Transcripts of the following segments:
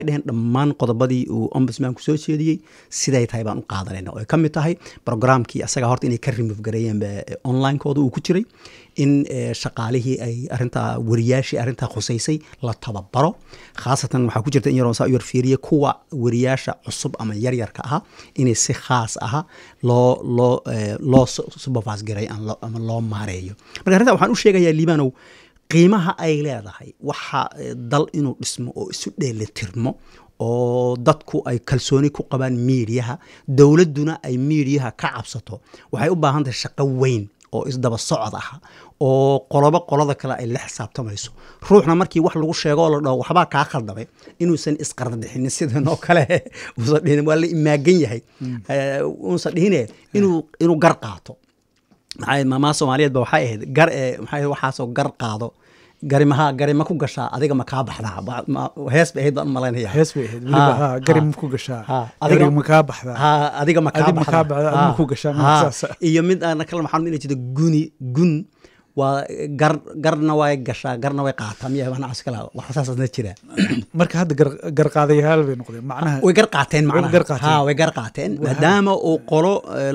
dhehen dhammaan qodobadii uu ombudsman ku soo jeediyey siday tahay baan u qaadanayna oo ay ka mid tahay programkii asaga horta inay ka remove gareeyeen online-kooda uu ku jiray in shaqaalihii ay arintaa wariyaashii arintaa khusaysay la tababaro khaasatan waxaa ku jirta in yaroo saa u yar fiiriye kuwa wariyaasha cusub ama yaryarka aha inay si khaas aha loo supervise garay ama loo maareeyo marka arrintaa waxaan u sheegayaa liibanow qiimaha ay leedahay waxa dal inuu dhismo oo isu dheelitirmo oo dadku ay kalsooni ku qabaan miidiyaha dowladduna ay miidiyaha ka cabsato waxay u baahan tahay shaqo weyn oo isdaba socod ah oo qolada kale ay la xisaabtamayso ruuxna markii wax lagu sheego oo la dhaho waxbaa kaa khaldamay inuusan isqardixinin sidan oo kale uusan dhihin waa la imaagan yahay uusan dhihine inuu gar qaato maxay maamaa Soomaaliyeed ba waxay ahayd maxay waxaasoo gar qaado garima ku gashaa adiga ma kaa baxdaa hees bay ahayd baan malaynaya hees bay ahayd waliba garima ku gashaa adiga ma kaa baxdaa adiga ma kaa baxdaa ma ku gashaa iyo mid aan kala maxaan inay jiro gun waa garna way gashaa garna way qaataa miyaa waxna askala wax saasna jira marka hadda gar qaadayaal bay noqdeen macnaha way gar qaateen macnaha way gar qaateen maadaama uu qolo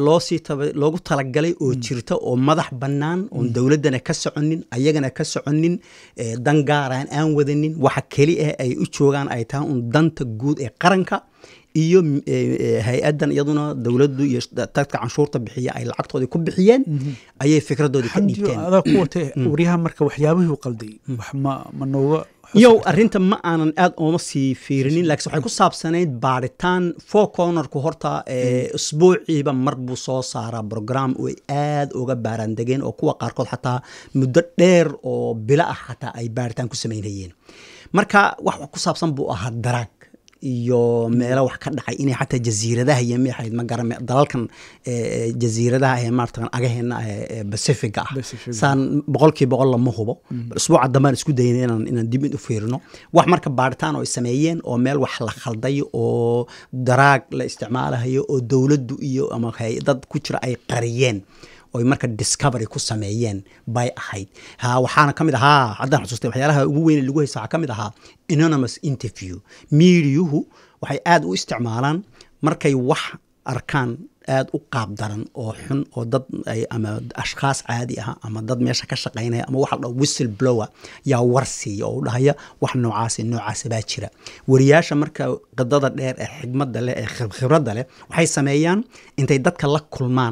loogu talagalay oo jirta oo madax bannaan oo dawladana ka soconin ayagana ka soconin dan gaar aan wadanin waxa kali ah ay u joogaan ay tahay un danta guud ee qaranka iyo hay-adan iyaduna dawladdu iyo dadka canshuurta bixiya ay lacagtoodii ku bixiyeen ayay fikradoodii ka dhiibteen adaa ku watay wariyaha marka waxyaabihii uu qalday wax ma nooga yow arrinta ma aanan aad ooma sii fiirinin laakiin waxay ku saabsanayd baaritaan four cornerku horta usbuuciiba mar buu soo saaraa program oo ay aad uga baaraandegeen oo kuwa qaarkood xataa muddo dheer oo bilo ah xataa ay baaritaan ku samaynayeen marka wax ku saabsan buu ahaa daraag iyo meelo wax ka dhacay inay xataa jasiiradaha iyo meexayd ma garan dalalkan jasiiradaha ee maartan agaheena Pacific ah saan 100% lama hubo usbuuca dambe isku dayeen inaan dib u fiirino wax marka baaritaan oo ay sameeyeen oo meel wax la khalday oo daraag la isticmaalayo oo dawladdu iyo ama hay'ad ku jira ay qariyeen oo marka discovery ku sameeyeen bay ahayd waxaana kamid ahaa haddaan xusuustay waxyaalaha ugu weyn lagu haysto waxa kamid ahaa anonymous interview miidiyuhu waxay aad u isticmaalaan markay wax arkaan aad u qaab daran oo xun oo dad ay ama ashkhas caadi ah ama dad meesha ka shaqeynaya ama wax la whistle blower yaa warsiiya oo dhahaya wax noocaas baa jira wariyaasha marka qadada dheer ee xigmadda leh ee khibradda leh waxay sameeyaan intay dadka la kulmaan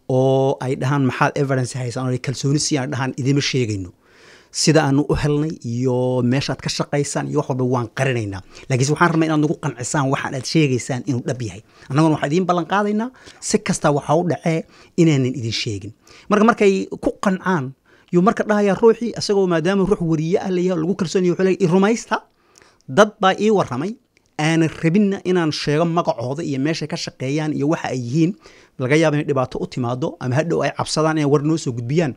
oo ay dhahaan maxaad evidence haysan oo kalsooni si ay dhahaan idima sheegayno sida aanu u helnay iyo meeshaad ka shaqaysaan iyo wax walba waan qarinaynaa laakiin waxaan rabnaa inaad nagu qancisaan waxa aad sheegaysaan inuu dhab yahay annaguna waxaan idin ballan qaadaynaa si kasta waxa u dhacee inaanan idin sheegin markay ku qancaan iyo marka dhahaya ruuxii asagoo maadaama ruux wariye ah leeyahay lagu kalsooniyo wuxuu leeyahay rumaysta dad baa ii waramay aan rabina inaan sheego magacooda iyo meesha ka shaqeeyaan iyo waxa ay yihiin laga yaabo in dhibaato u timaado ama hadhow ay cabsadaan inay war noo soo gudbiyaan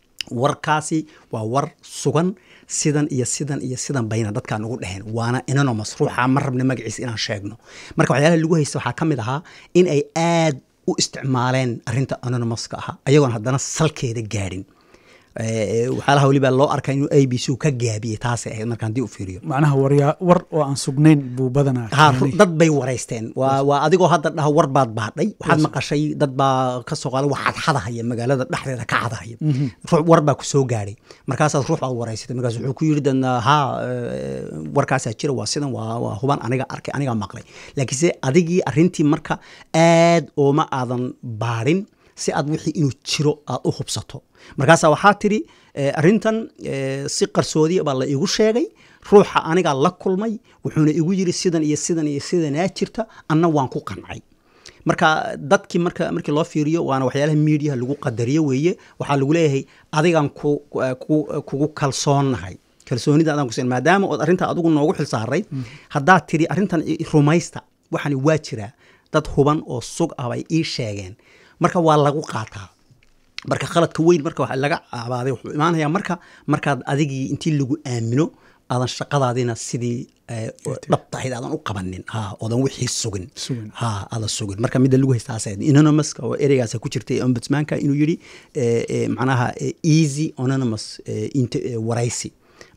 warkaasi waa war sugan sidan iyo sidan bayna dadkaan ugu dhaheen waana anonymous ruuxa ma rabna magaciisa inaan sheegno marka waxyaalaha lagu haysta waxaa ka mid ahaa in ay aad u isticmaaleen arrinta anonymouska ah ayagoon haddana salkeeda gaadhin waxaalaha waliba loo arkay inuu ABC ka gaabiyey taasay ahayd markaan dib u fiiriyo macnaha war oo aan sugnayn buu badanaa dad bay wareysteen waa adigoo hadda dhaha war baad baadhay waxaad maqashay dad baa ka soo qaaday waxaad xadahaya magaalada dhexdeeda ka xadahaya war baa ku soo gaadhay markaasaad ruux baad wareysatay markaas wuxuu ku yidhi warkaasaa jira waa sidan waa huban aniga arkay aniga maqlay laakiinse adigii arrintii marka aad ooma aadan baadhin si aad wixii inuu jiro aad u hubsato markaasaa waxaa tidhi arrintan si qarsoodi baa la igu sheegay ruuxa anigaa la kulmay wuxuuna igu yidhi sidanaa jirta anna waan ku qancay marka dadkii markii loo fiiriyo waana waxyaalaha miidiyaha lagu qadariyo weeye waxaa lagu leeyahay adigaan kugu kalsoonnahay kalsoonida adaan kusin maadaama ood arrintaa adigu noogu xil saaray haddaad tidhi arrintan rumaysta waxani waa jiraa dad huban oo sug ah bay ii sheegeen marka waa lagu qaataa marka khaladka weyn marka waxa laga caabaaday wuxuu imaanayaa markaad adigii intii lagu aamino aadan shaqadaadina sidii dhabta ahayd aadan u qabanin oodan wixii sugin aadan sugin marka midda lagu haystaasayd anonymous oo ereygaas ku jirtay ombudsmanka inuu yidhi macnaha easy anonymous waraysi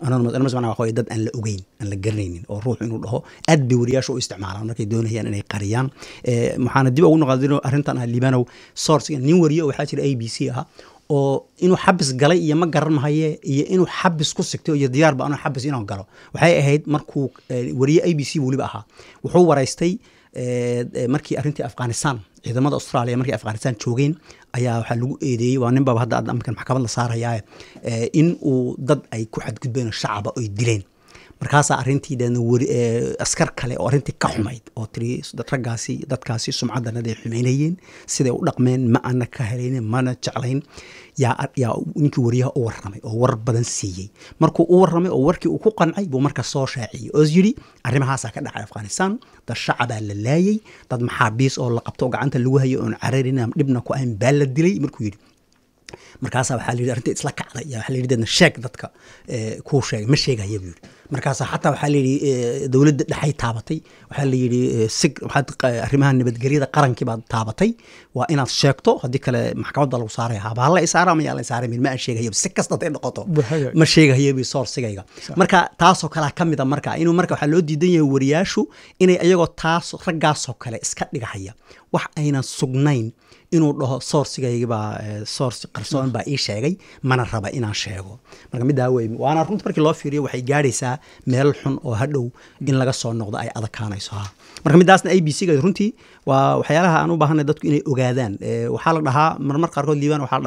anonymous macnaha waxa dad aan la ogeyn aan la garanaynin oo ruux inuu dhaho aad bay wariyaashu u isticmaalaan markay doonayaan inay qariyaan waxaana dib ugu noqdino arrintan ah liibanow source nin wariyo waxaa jira ABC ah oo inuu xabis galay iyo ma garan mahaye iyo inuu xabis ku sigto iyo diyaar ba inuu xabis inuu galo waxay ahayd markuu wariye ABC waliba ahaa wuxuu waraystay markii arrintii Afghanistan ciidamada Australia markii Afghanistan joogeen ayaa waxa lagu eedeeyay waa nin baba hadda markan maxkamad la saarayaa in uu dad ay ku xadgudbeen shacab ay dileen markaas arrintii askar kale oo arrintii ka xumayd oo tiri dadkaasi sumcadana ay xumeynayeen siday u dhaqmeen ma ana ka helayeen mana jeclayn yaa ninkii wariyaha u warramay oo war badan siiyey markuu u warramay oo warkii uu ku qancay buu marka soo shaaciyay oo yiri arrimahaas ka dhacay Afghanistan dad shacab la laayay dad maxaabiis oo la qabto gacanta lagu hayo oo cararinaa dhibna ku aan baa la dilay markuu yiri markaas waxa la yiri arrinta isla kacday waxa la yiri dadna sheeg dadka ku sheeg ma sheegaya buu markaas xataa waxa la yiri dawladda dhaxay taabatay waxa la yiri waxaad arrimaha nabadgelyada qarankii baad taabatay waa inaad sheegto hadii kale maxkamadda lagu saarayaa baa la isaara ma la isaara ma sheegayo si kasta ay noqoto ma sheegayo bi sourcigayga marka taasoo kala kamida marka inuu marka waxa loo diidan yahay wariyaashu inay ayagoo taas ragaasoo kale iska dhigahaya wax ayna sugnayn inuu dhaho sourcigayga baa source qarsoon baa ii sheegay mana raba inaan sheego marka mid daaway waana runtii markii loo fiiriyo waxay gaaraysaa meel xun oo hadhow in laga soo noqdo ay adakaanayso marka midaasna ABC-ga runtii waa waxyaalaha aan u baahanay dadku inay ogaadaan waxaa la dhahaa marmar qaarkood liibaan waxaa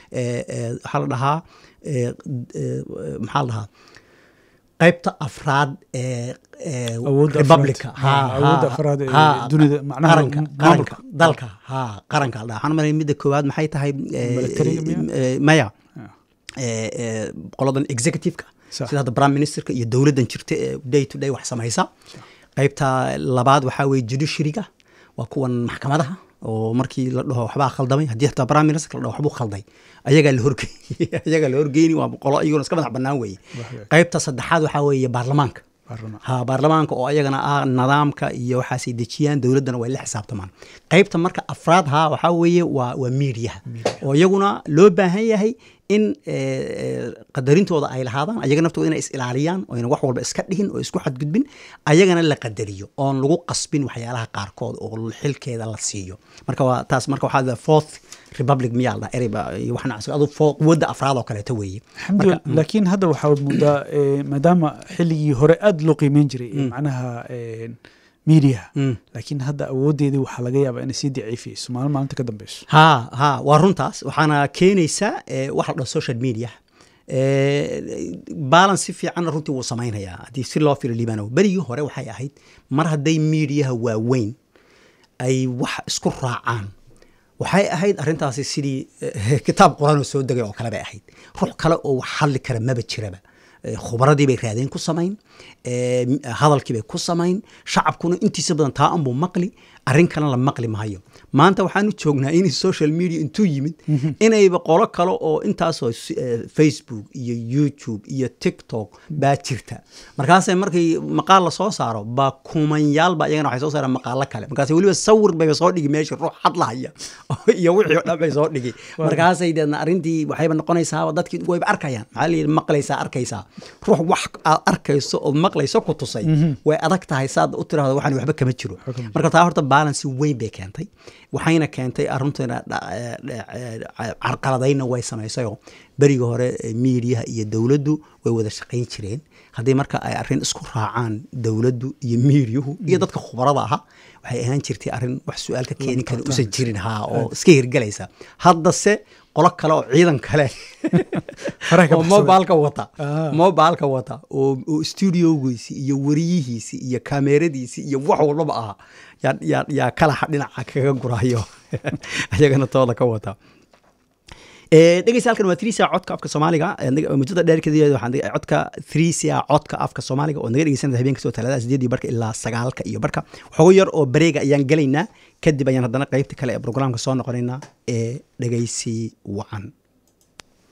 la dhahaa maxaa la dhahaa qaybta afraad republica awoodda afraad dunida macnaha dalka qaranka la waxaan maray midda koowaad maxay tahay maya qoladan executive-ka sida hadda prime ministerka iyo dowladdan jirta day to day wax samaysa qaybta labaad waxaa weeye judiciary-ga waa kuwan maxkamadaha oo markii la dhaho waxbaa khaldamay haddii xitaa prime minister la dhaho waxbuu khalday ayagaa la horgeyni waa qolo iyaguna iska madax bannaan weeye qaybta saddexaad waxaa weeye baarlamaanka baarlamaanka oo ayagana ah nidaamka iyo waxaasay dejiyaan dowladdana way la xisaabtamaan qaybta marka afraad waxaa weeye waa miidiyaha oo iyaguna loo baahan yahay in qadarintooda ay lahaadaan ayaga naftooda inay is ilaaliyaan oo wax walba iska dhihin oo isku xadgudbin ayagana la qadariyo oon lagu qasbin waxyaalaha qaarkood oo xilkeeda la siiyo marka waa taas marka waxaa fourth republic miyaa la ereyba iyo waxna adu quwadda afraad oo kaleeto weeye laakiin hadda waxaa moodaa maadaama xilligii hore aad loo qiimeyn jiray macnaha media laakiin hadda awoodeedii waxaa laga yaabaa inay sii daciifayso maalinta ka dambeyso waa runtaas waxaana keenaysaa waxa la dhaho social media balance si fiican runtii wuu samaynayaa haddii si loo firo liibanow berigii hore waxay ahayd mar hadday mediaha waaweyn ay wax isku raacaan waxay ahayd arrintaasi sidii kitaab quraan oo soo degay oo kale bay ahayd ruux kale oo wax hadli kara maba jiraba khubradii bay raadeen ku samayn hadalkii bay ku samayn shacabkuna intiisa badan taa anbuu maqli arrin kalena la maqli maayo maanta waxaanu joognaa in social media intuu yimid inayba qolo kale oo intaasoo Facebook iyo YouTube iyo TikTok baa jirta markaasay markii maqaal la soo saaro baa kumanyaal baa iyagana waxay soo saaraan maqaalo kale markaasay weliba sawir bay soo dhigi meesha ruux hadlahaya iyo wixii oo dhan bay soo dhigi markaasay deedna arrintii waxayba noqonaysaa dadkii wayba arkayaan maxaa la yidhi maqlaysaa arkaysaa ruux wax aad arkayso oo maqlayso ku tusay way adag tahay saad u tiraahdo waxaan waxba kama jiro marka taa horta balance weyn bay keentay waxayna keentay arrinteena carqaladayna way samaysayoo beriga hore miidiyaha iyo dowladdu way wada shaqayn jireen haddii marka ay arrin isku raacaan dowladdu iyo miidiyuhu iyo dadka khubarada aha waxay ahaan jirtay arrin wax su-aal ka keeni kara usan jirin oo iska hirgelaysa haddase qolo kale oo ciidan kale oo mobilka wata oo studiogiisi iyo wariyihiisi iyo kaameradiisi iyo wax walbaba aha yaa kalaxa dhinaca kaga gurayo ayagana tooda ka wata dhegeysta halkan waa 3 codka afka Soomaaliga mudada dheerkeeda waxaan codka 3 codka afka Soomaaliga oo naga dhegeysanada habeenka soo talaada 8 ilaa 9 iyo barka xogo yar oo bareega ayaan galaynaa kadib ayaan haddana qaybta kale ee barnaamijka soo noqonaynaa dhegeysi wacan